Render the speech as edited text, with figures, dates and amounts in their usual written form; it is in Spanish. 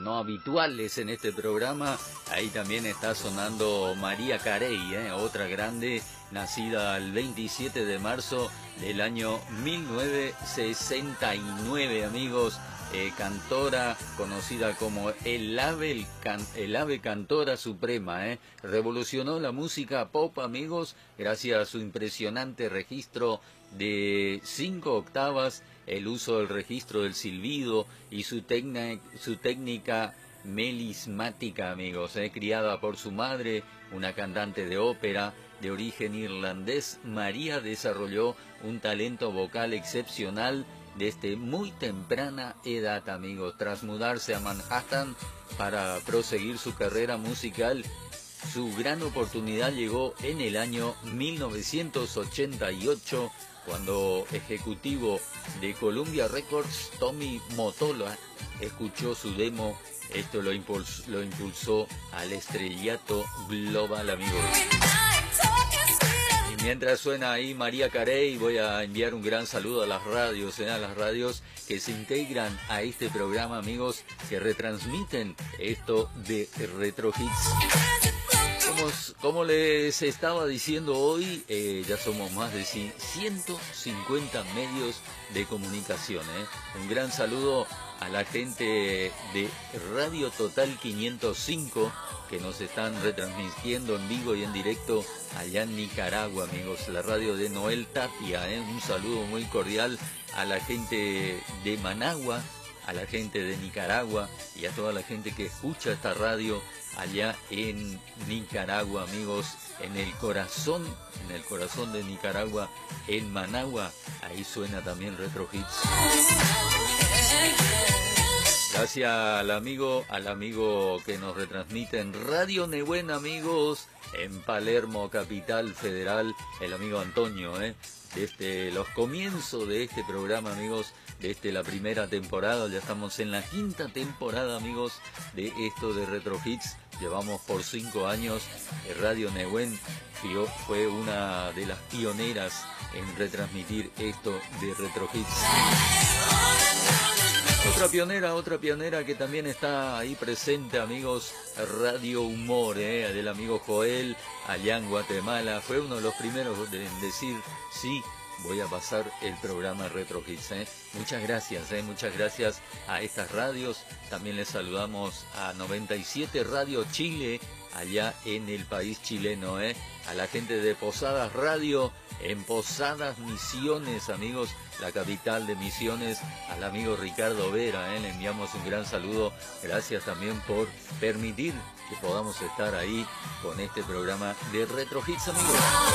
no habituales en este programa. Ahí también está sonando María Carey, otra grande, nacida el 27 de marzo del año 1969, amigos. Cantora conocida como el ave cantora suprema, revolucionó la música pop, amigos, gracias a su impresionante registro de 5 octavas, el uso del registro del silbido y su técnica melismática, amigos. Criada por su madre, una cantante de ópera de origen irlandés, María desarrolló un talento vocal excepcional desde muy temprana edad, amigos. Tras mudarse a Manhattan para proseguir su carrera musical, su gran oportunidad llegó en el año 1988, cuando ejecutivo de Columbia Records, Tommy Mottola, escuchó su demo. Esto lo impulsó al estrellato global, amigos. Mientras suena ahí María Carey, voy a enviar un gran saludo a las radios que se integran a este programa, amigos, que retransmiten esto de Retro Hits. Como les estaba diciendo hoy, ya somos más de 150 medios de comunicación. Un gran saludo a la gente de Radio Total 505, que nos están retransmitiendo en vivo y en directo allá en Nicaragua, amigos. La radio de Noel Tapia, un saludo muy cordial a la gente de Managua, a la gente de Nicaragua y a toda la gente que escucha esta radio allá en Nicaragua, amigos, en el corazón de Nicaragua, en Managua. Ahí suena también Retro Hits. Gracias al amigo que nos retransmite en Radio Nehuen, amigos, en Palermo, capital federal, el amigo Antonio, desde los comienzos de este programa, amigos, desde la primera temporada. Ya estamos en la 5ª temporada, amigos, de esto de Retro Hits. Llevamos por 5 años. Radio Nehuen fue una de las pioneras en retransmitir esto de Retro Hits. Otra pionera que también está ahí presente, amigos, Radio Humor, del amigo Joel, allá en Guatemala. Fue uno de los primeros en decir, sí, voy a pasar el programa Retro Hits. Muchas gracias a estas radios. También les saludamos a 97 Radio Chile, allá en el país chileno, a la gente de Posadas Radio, en Posadas Misiones, amigos, la capital de Misiones, al amigo Ricardo Vera, le enviamos un gran saludo. Gracias también por permitir que podamos estar ahí con este programa de Retro Hits, amigos.